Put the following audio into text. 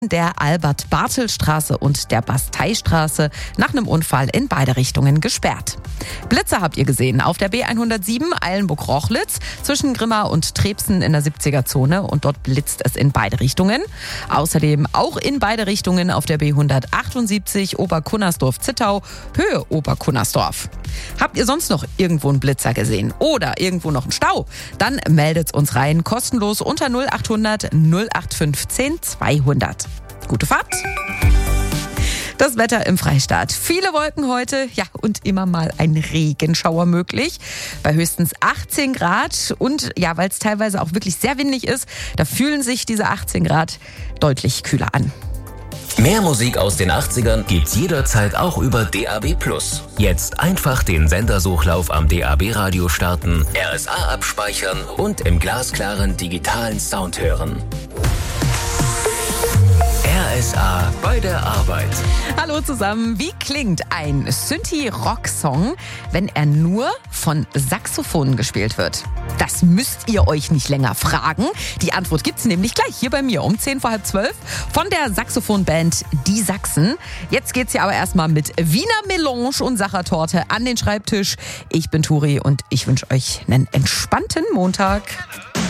der Albert-Bartel-Straße und der Basteistraße nach einem Unfall in beide Richtungen gesperrt. Blitze habt ihr gesehen auf der B107 Eilenburg-Rochlitz zwischen Grimma und Trebsen in der 70er-Zone und dort blitzt es in beide Richtungen. Außerdem auch in beide Richtungen auf der B178 Oberkunnersdorf-Zittau, Höhe Oberkunnersdorf. Habt ihr sonst noch irgendwo einen Blitzer gesehen oder irgendwo noch einen Stau? Dann meldet uns rein, kostenlos unter 0800 0815 200. Gute Fahrt! Das Wetter im Freistaat. Viele Wolken heute, ja, und immer mal ein Regenschauer möglich. Bei höchstens 18 Grad. Und ja, weil es teilweise auch wirklich sehr windig ist, da fühlen sich diese 18 Grad deutlich kühler an. Mehr Musik aus den 80ern gibt's jederzeit auch über DAB+. Jetzt einfach den Sendersuchlauf am DAB-Radio starten, RSA abspeichern und im glasklaren digitalen Sound hören. RSA bei der Arbeit. Hallo zusammen, wie klingt ein Synthie-Rock-Song, wenn er nur von Saxophonen gespielt wird? Das müsst ihr euch nicht länger fragen. Die Antwort gibt's nämlich gleich hier bei mir um 11:10 von der Saxophonband Die Sachsen. Jetzt geht's hier aber erstmal mit Wiener Melange und Sachertorte an den Schreibtisch. Ich bin Turi und ich wünsche euch einen entspannten Montag.